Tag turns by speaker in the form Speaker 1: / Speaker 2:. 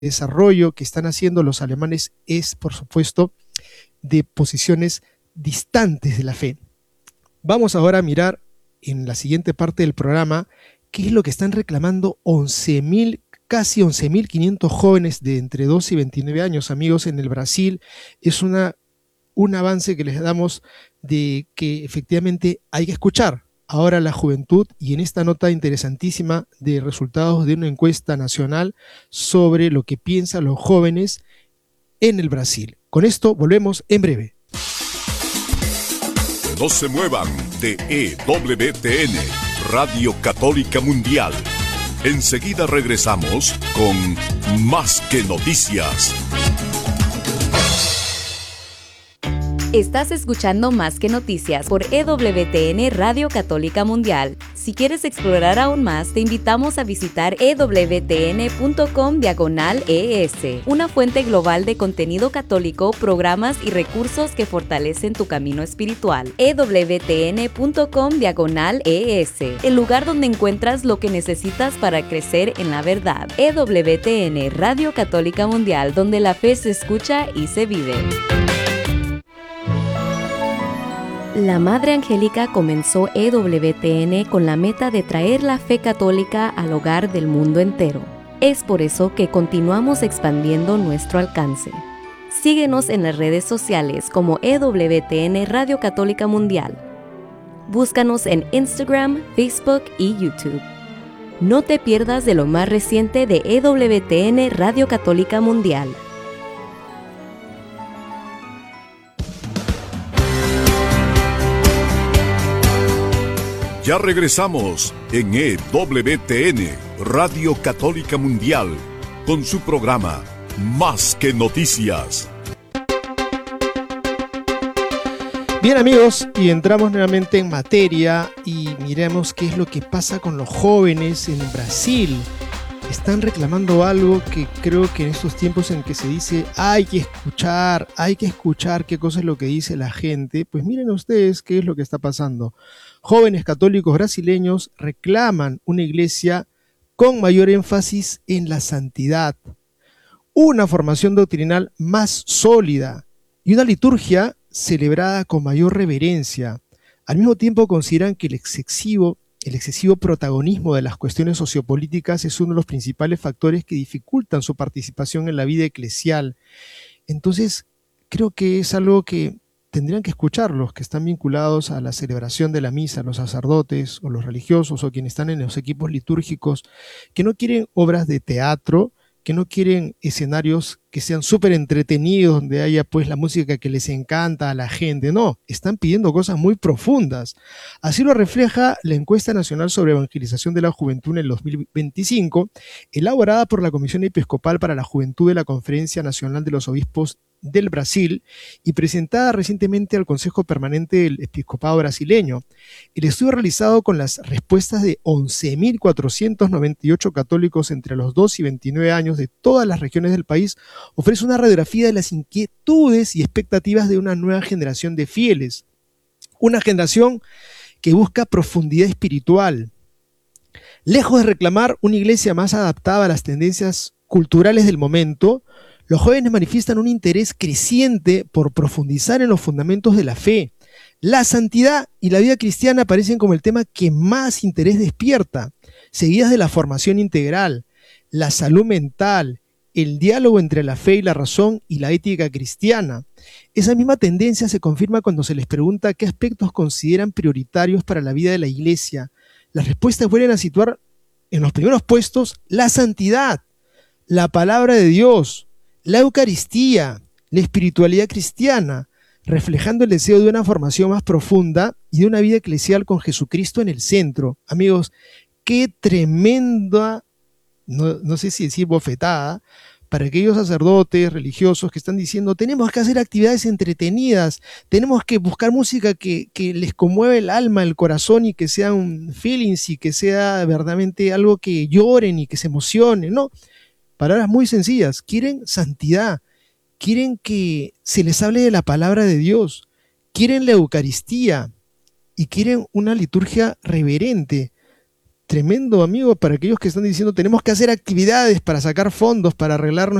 Speaker 1: desarrollo que están haciendo los alemanes es, por supuesto, de posiciones distantes de la fe. Vamos ahora a mirar en la siguiente parte del programa qué es lo que están reclamando 11.000, casi 11.500 jóvenes de entre 12 y 29 años, amigos, en el Brasil. Es un avance que les damos de que efectivamente hay que escuchar ahora a la juventud, y en esta nota interesantísima de resultados de una encuesta nacional sobre lo que piensan los jóvenes en el Brasil. Con esto volvemos en breve.
Speaker 2: No se muevan de EWTN, Radio Católica Mundial. Enseguida regresamos con Más que Noticias.
Speaker 3: Estás escuchando Más que Noticias por EWTN Radio Católica Mundial. Si quieres explorar aún más, te invitamos a visitar ewtn.com/ES, una fuente global de contenido católico, programas y recursos que fortalecen tu camino espiritual. ewtn.com/ES, el lugar donde encuentras lo que necesitas para crecer en la verdad. EWTN Radio Católica Mundial, donde la fe se escucha y se vive. La Madre Angélica comenzó EWTN con la meta de traer la fe católica al hogar del mundo entero. Es por eso que continuamos expandiendo nuestro alcance. Síguenos en las redes sociales como EWTN Radio Católica Mundial. Búscanos en Instagram, Facebook y YouTube. No te pierdas de lo más reciente de EWTN Radio Católica Mundial.
Speaker 2: Ya regresamos en EWTN, Radio Católica Mundial, con su programa Más que Noticias.
Speaker 1: Bien, amigos, y entramos nuevamente en materia y miremos qué es lo que pasa con los jóvenes en Brasil. Están reclamando algo que creo que en estos tiempos en que se dice hay que escuchar qué cosa es lo que dice la gente. Pues miren ustedes qué es lo que está pasando. Jóvenes católicos brasileños reclaman una iglesia con mayor énfasis en la santidad, una formación doctrinal más sólida y una liturgia celebrada con mayor reverencia. Al mismo tiempo consideran que el excesivo protagonismo de las cuestiones sociopolíticas es uno de los principales factores que dificultan su participación en la vida eclesial. Entonces, creo que es algo que tendrían que escuchar los que están vinculados a la celebración de la misa, los sacerdotes o los religiosos o quienes están en los equipos litúrgicos, que no quieren obras de teatro, que no quieren escenarios que sean súper entretenidos, donde haya pues la música que les encanta a la gente. No, están pidiendo cosas muy profundas. Así lo refleja la encuesta nacional sobre evangelización de la juventud en el 2025, elaborada por la Comisión Episcopal para la Juventud de la Conferencia Nacional de los Obispos del Brasil y presentada recientemente al Consejo Permanente del Episcopado Brasileño. El estudio realizado con las respuestas de 11.498 católicos entre los 2 y 29 años de todas las regiones del país ofrece una radiografía de las inquietudes y expectativas de una nueva generación de fieles, una generación que busca profundidad espiritual. Lejos de reclamar una iglesia más adaptada a las tendencias culturales del momento, los jóvenes manifiestan un interés creciente por profundizar en los fundamentos de la fe. La santidad y la vida cristiana aparecen como el tema que más interés despierta, seguidas de la formación integral, la salud mental, el diálogo entre la fe y la razón y la ética cristiana. Esa misma tendencia se confirma cuando se les pregunta qué aspectos consideran prioritarios para la vida de la iglesia. Las respuestas vuelven a situar en los primeros puestos la santidad, la palabra de Dios, la Eucaristía, la espiritualidad cristiana, reflejando el deseo de una formación más profunda y de una vida eclesial con Jesucristo en el centro. Amigos, qué tremenda, no sé si decir bofetada, para aquellos sacerdotes religiosos que están diciendo tenemos que hacer actividades entretenidas, tenemos que buscar música que les conmueve el alma, el corazón y que sean feelings y que sea verdaderamente algo que lloren y que se emocionen, ¿no? Palabras muy sencillas, quieren santidad, quieren que se les hable de la palabra de Dios, quieren la Eucaristía y quieren una liturgia reverente. tremendo, amigo, para aquellos que están diciendo tenemos que hacer actividades para sacar fondos, para arreglar